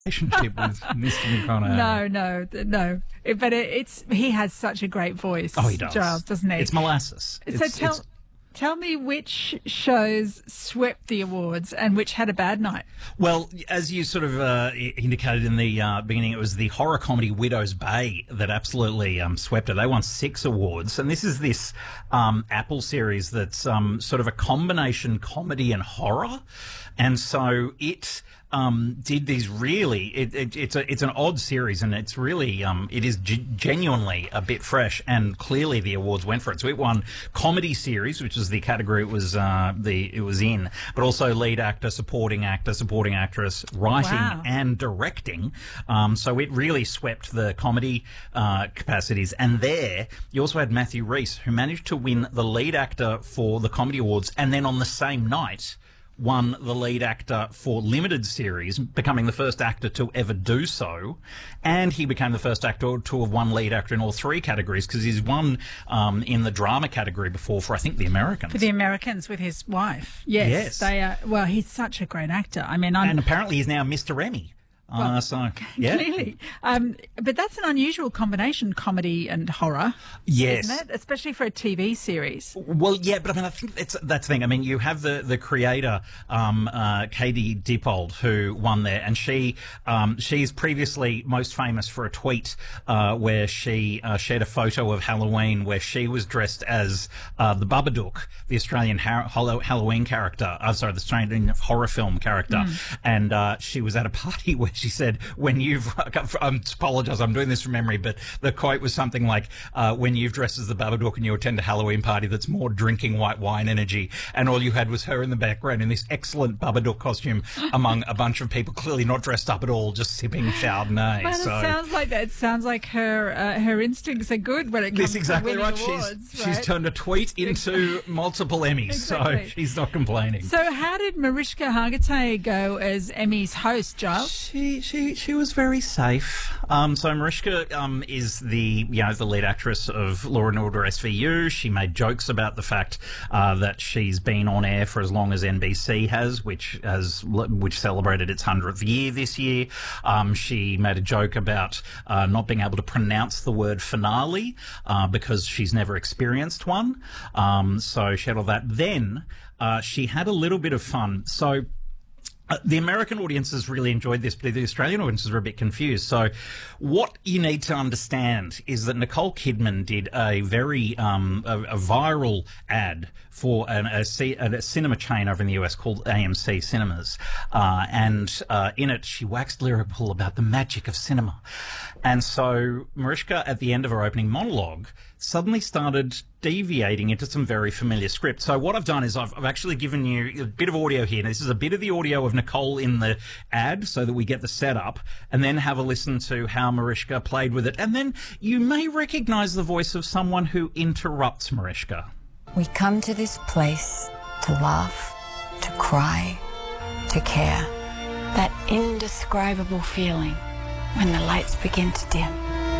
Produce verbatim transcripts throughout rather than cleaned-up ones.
relationship with Mister McConaughey. No, no, th- no. It- but it, it's he has such a great voice. Oh, he does. Giles, doesn't he? It's molasses. So It's- tell it's- tell me which shows swept the awards and which had a bad night. Well, as you sort of uh, i- indicated in the uh, beginning, it was the horror comedy Widow's Bay that absolutely um, swept it. They won six awards, and this is this um, Apple series that's um, sort of a combination comedy and horror, and so it. Um, did these really? It, it, it's a it's an odd series, and it's really um, it is g- genuinely a bit fresh, and clearly the awards went for it. So it won comedy series, which is the category it was uh, the it was in, but also lead actor, supporting actor, supporting actress, writing Wow. and directing. Um, so it really swept the comedy uh, capacities. And there you also had Matthew Rhys, who managed to win the lead actor for the comedy awards, and then on the same night won the lead actor for limited series, becoming the first actor to ever do so. And he became the first actor to have won lead actor in all three categories, because he's won um, in the drama category before for, I think, The Americans. For the Americans with his wife. Yes. Yes. They are, well, he's such a great actor. I mean, I'm. and apparently he's now Mister Emmy. Well, uh, so, yeah. Clearly. Um, but that's an unusual combination, comedy and horror. Yes. Isn't it? Especially for a T V series. Well, yeah, but I mean, I think that's that's the thing. I mean, you have the the creator, um, uh, Katie Dippold, who won there, and she um, she's previously most famous for a tweet uh, where she uh, shared a photo of Halloween where she was dressed as uh, the Babadook, the Australian ha- Hallow- Halloween character. I'm uh, sorry, the Australian horror film character, mm. and uh, she was at a party where she said, "When you've," I apologise, I'm doing this from memory, but the quote was something like, uh, "When you've dressed as the Babadook and you attend a Halloween party that's more drinking white wine energy," and all you had was her in the background in this excellent Babadook costume among a bunch of people clearly not dressed up at all, just sipping Chardonnay. Well, so it sounds like that. It sounds like her uh, her instincts are good when it comes that's exactly to right. winning awards, She's right? she's turned a tweet into multiple Emmys, Exactly. so she's not complaining. So, how did Mariska Hargitay go as Emmy's host, Giles? She she she was very safe. Um, so Mariska um, is the you know the lead actress of Law and Order S V U. She made jokes about the fact uh, that she's been on air for as long as N B C has, which has which celebrated its hundredth year this year. Um, she made a joke about uh, not being able to pronounce the word finale uh, because she's never experienced one. Um, so she had all that. Then uh, she had a little bit of fun. So. Uh, the American audiences really enjoyed this, but the Australian audiences were a bit confused. So what you need to understand is that Nicole Kidman did a very um, a, a viral ad for an, a, C, a cinema chain over in the U S called A M C Cinemas. Uh, and uh, in it, she waxed lyrical about the magic of cinema. And so Mariska, at the end of her opening monologue, suddenly started deviating into some very familiar script. So what I've done is I've, I've actually given you a bit of audio here. Now, this is a bit of the audio of Nicole in the ad so that we get the setup, and then have a listen to how Mariska played with it. And then you may recognise the voice of someone who interrupts Mariska. We come to this place to laugh, to cry, to care. That indescribable feeling when the lights begin to dim.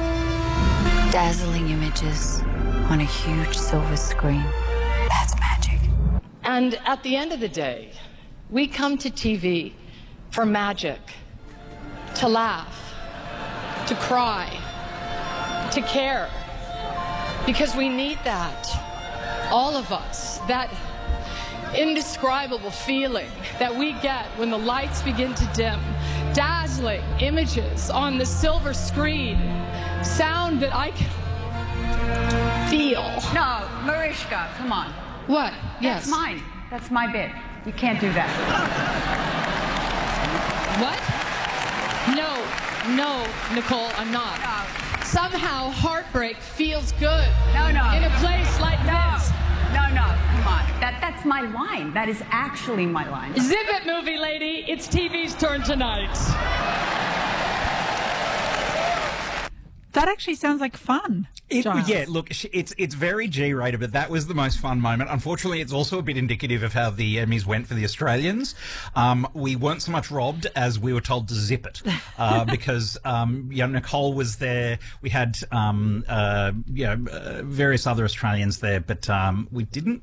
Dazzling images on a huge silver screen. That's magic. And at the end of the day, we come to T V for magic, to laugh, to cry, to care, because we need that, all of us, that indescribable feeling that we get when the lights begin to dim, dazzling images on the silver screen, sound that I can feel. No, Mariska, come on. What? Yes. That's mine. That's my bit. You can't do that. What? No, no, Nicole, I'm not. No. Somehow heartbreak feels good. No, no. In a place like No. this. No, no, come on. That, that's my line. That is actually my line. Zip it, movie lady. It's T V's turn tonight. That actually sounds like fun. It, Giles. yeah, look, it's it's very G-rated, but that was the most fun moment. Unfortunately, it's also a bit indicative of how the Emmys went for the Australians. Um, we weren't so much robbed as we were told to zip it, uh, because um, you know, Nicole was there. We had um, uh, you know, uh, various other Australians there, but um, we didn't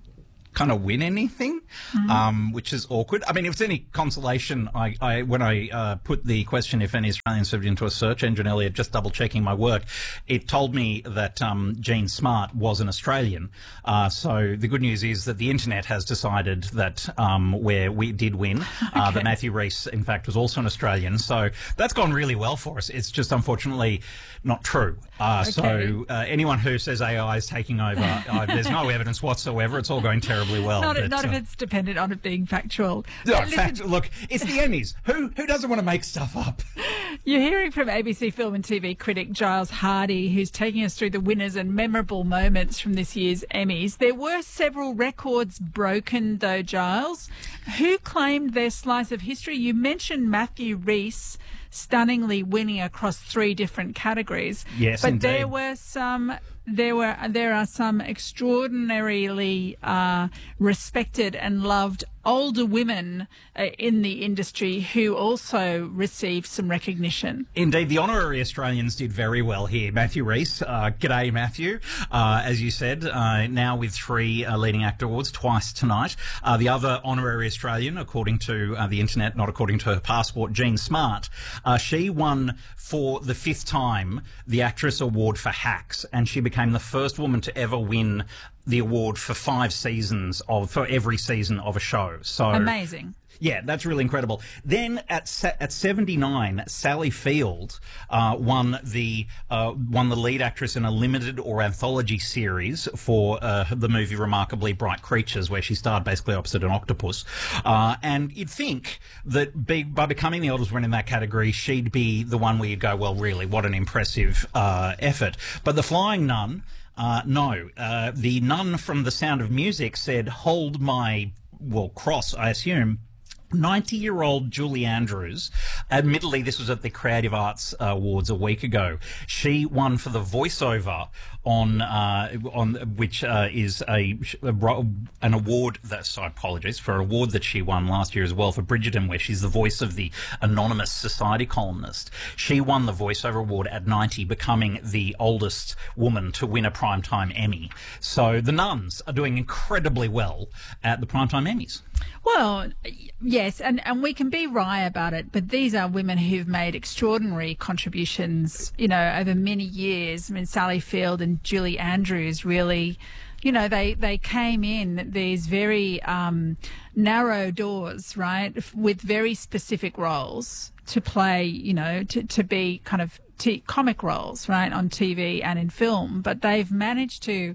kind of win anything, mm. um, which is awkward. I mean, if it's any consolation, I, I when I uh, put the question if any Australians served into a search engine earlier, just double checking my work, it told me that um, Jean Smart was an Australian. Uh, so the good news is that the internet has decided that um, where we did win, uh, okay. that Matthew Rhys, in fact, was also an Australian. So that's gone really well for us. It's just unfortunately not true. Uh, okay. So uh, anyone who says A I is taking over, uh, there's no evidence whatsoever. It's all going terribly well. Not, but, not uh, if it's dependent on it being factual. No, Listen, fact, look, it's the Emmys. Who who doesn't want to make stuff up? You're hearing from A B C film and T V critic Giles Hardy, who's taking us through the winners and memorable moments from this year's Emmys. There were several records broken, though, Giles. Who claimed their slice of history? You mentioned Matthew Rhys stunningly winning across three different categories. Yes, but indeed. there were some. There were there are some extraordinarily uh, respected and loved older women uh, in the industry who also received some recognition. Indeed, the honorary Australians did very well here. Matthew Rhys, uh, g'day Matthew, uh, as you said, uh, now with three uh, leading actor awards, twice tonight. Uh, the other honorary Australian, according to uh, the internet, not according to her passport, Jean Smart, uh, she won for the fifth time the Actress Award for Hacks, and she became the first woman to ever win the award for five seasons of for every season of a show. So amazing. Yeah, that's really incredible. Then at at seventy-nine, Sally Field uh, won the uh, won the lead actress in a limited or anthology series for uh, the movie Remarkably Bright Creatures, where she starred basically opposite an octopus. Uh, and you'd think that be, by becoming the oldest winner in that category, she'd be the one where you'd go, well, really, what an impressive uh, effort. But the Flying Nun, uh, no. Uh, the nun from The Sound of Music said, hold my, well, cross, I assume. ninety-year-old Julie Andrews, admittedly this was at the Creative Arts Awards a week ago, she won for the voiceover on uh, on which uh, is a, a an award that so apologies for an award that she won last year as well for Bridgerton, where she's the voice of the anonymous society columnist. She won the voiceover award at ninety, becoming the oldest woman to win a Primetime Emmy. So the nuns are doing incredibly well at the Primetime Emmys. Well, yes, and, and we can be wry about it, but these are women who've made extraordinary contributions, you know, over many years. I mean, Sally Field and Julie Andrews really, you know, they, they came in these very um, narrow doors, right, with very specific roles to play, you know, to, to be kind of t- comic roles, right, on T V and in film. But they've managed to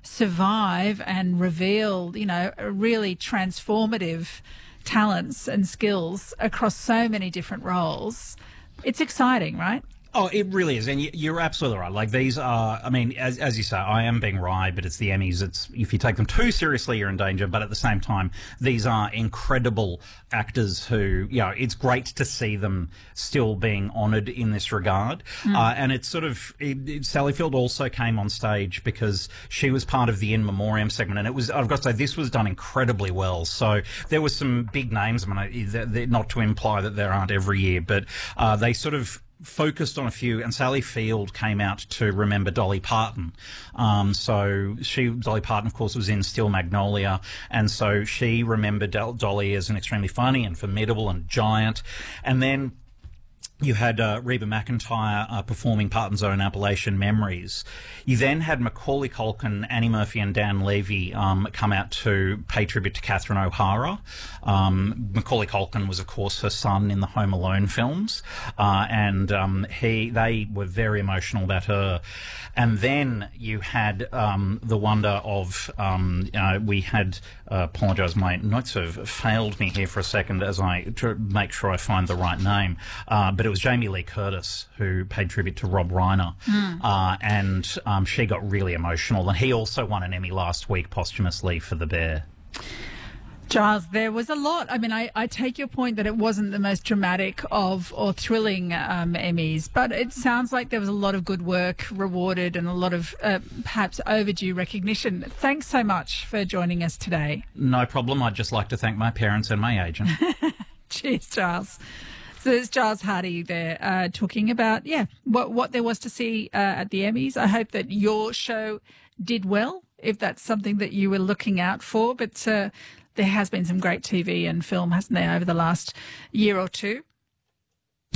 survive and reveal, you know, really transformative talents and skills across so many different roles. It's exciting, right? Oh, it really is, and you're absolutely right. Like, these are, I mean, as as you say, I am being wry, but it's the Emmys. It's if you take them too seriously, you're in danger. But at the same time, these are incredible actors who, you know, it's great to see them still being honoured in this regard. Mm. Uh, and it's sort of, it, it, Sally Field also came on stage because she was part of the In Memoriam segment, and it was, I've got to say, this was done incredibly well. So there were some big names. I mean, I, they're, they're not to imply that there aren't every year, but uh, they sort of focused on a few, and Sally Field came out to remember Dolly Parton. Um, so she, Dolly Parton, of course, was in Still Magnolia, and so she remembered Dolly as an extremely funny and formidable and giant. And then you had uh, Reba McEntire uh, performing Parton's own Appalachian Memories. You then had Macaulay Culkin, Annie Murphy and Dan Levy um, come out to pay tribute to Catherine O'Hara. Um, Macaulay Culkin was, of course, her son in the Home Alone films, uh, and um, he they were very emotional about her. And then you had um, the wonder of, um, you know, we had, uh, apologise, my notes have failed me here for a second as I tr- make sure I find the right name, uh, but it was Jamie Lee Curtis who paid tribute to Rob Reiner, mm. uh, and um, she got really emotional. And he also won an Emmy last week posthumously for The Bear. Giles, there was a lot. I mean, I, I take your point that it wasn't the most dramatic of or thrilling um, Emmys, but it sounds like there was a lot of good work rewarded and a lot of uh, perhaps overdue recognition. Thanks so much for joining us today. No problem. I'd just like to thank my parents and my agent. Cheers, Giles. So there's Giles Hardy there uh, talking about, yeah, what, what there was to see uh, at the Emmys. I hope that your show did well if that's something that you were looking out for. But uh, there has been some great T V and film, hasn't there, over the last year or two?